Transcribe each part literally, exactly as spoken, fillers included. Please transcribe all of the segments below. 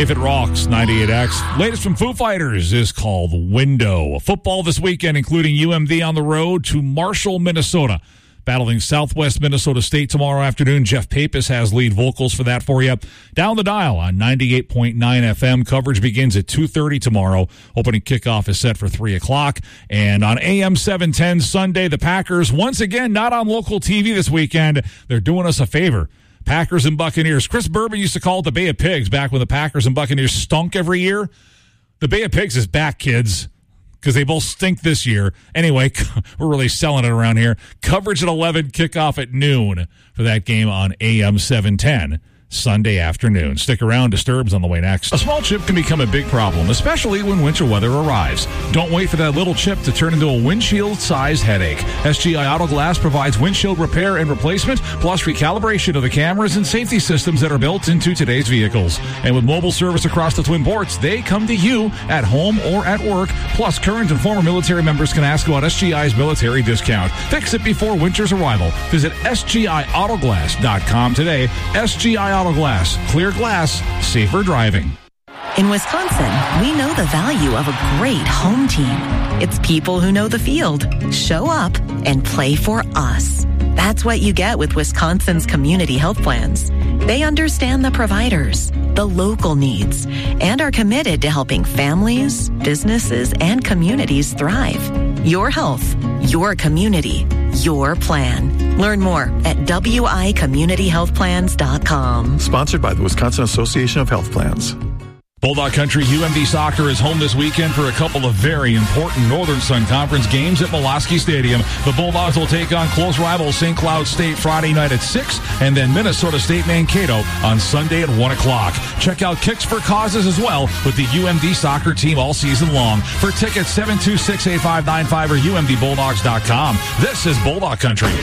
If It Rocks, ninety-eight X. Latest from Foo Fighters is called Window. Football this weekend, including U M D on the road to Marshall, Minnesota. Battling Southwest Minnesota State tomorrow afternoon. Jeff Papis has lead vocals for that for you. Down the dial on ninety-eight point nine F M. Coverage begins at two thirty tomorrow. Opening kickoff is set for three o'clock. And on A M seven ten Sunday, the Packers, once again, not on local T V this weekend. They're doing us a favor. Packers and Buccaneers. Chris Bourbon used to call it the Bay of Pigs back when the Packers and Buccaneers stunk every year. The Bay of Pigs is back, kids, because they both stink this year. Anyway, we're really selling it around here. Coverage at eleven, kickoff at noon for that game on A M seven ten. Sunday afternoon. Stick around. Disturbs on the way next. A small chip can become a big problem, especially when winter weather arrives. Don't wait for that little chip to turn into a windshield-sized headache. S G I Auto Glass provides windshield repair and replacement, plus recalibration of the cameras and safety systems that are built into today's vehicles. And with mobile service across the Twin Ports, they come to you at home or at work. Plus, current and former military members can ask about S G I's military discount. Fix it before winter's arrival. Visit S G I Auto Glass dot com today. S G I Auto Glass. Clear glass. Safer driving. In Wisconsin, we know the value of a great home team. It's people who know the field, show up, and play for us. That's what you get with Wisconsin's community health plans. They understand the providers, the local needs, and are committed to helping families, businesses, and communities thrive. Your health, your community, your plan. Learn more at W I community health plans dot com. Sponsored by the Wisconsin Association of Health Plans. Bulldog Country U M D Soccer is home this weekend for a couple of very important Northern Sun Conference games at Mulaski Stadium. The Bulldogs will take on close rival Saint Cloud State Friday night at six, and then Minnesota State Mankato on Sunday at one o'clock. Check out Kicks for Causes as well with the U M D Soccer team all season long. For tickets, seven two six, eight five nine five or U M D Bulldogs dot com. This is Bulldog Country.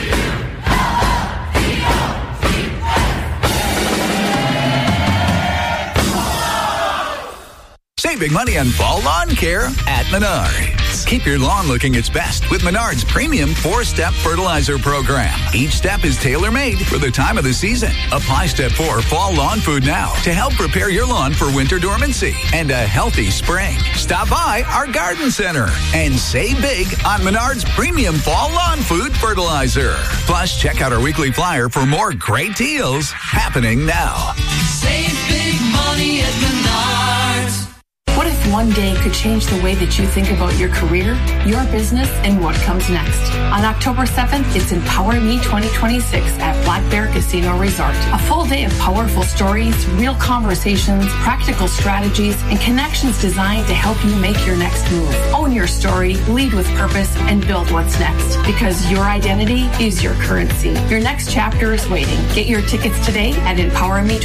Save big money on fall lawn care at Menards. Keep your lawn looking its best with Menards' premium four-step fertilizer program. Each step is tailor-made for the time of the season. Apply Step four Fall Lawn Food now to help prepare your lawn for winter dormancy and a healthy spring. Stop by our garden center and save big on Menards' premium Fall Lawn Food fertilizer. Plus, check out our weekly flyer for more great deals happening now. Save big money at Menards. What if one day could change the way that you think about your career, your business, and what comes next? On October seventh, it's Empower Me twenty twenty-six at Black Bear Casino Resort. A full day of powerful stories, real conversations, practical strategies, and connections designed to help you make your next move. Own your story, lead with purpose, and build what's next. Because your identity is your currency. Your next chapter is waiting. Get your tickets today at Empower Me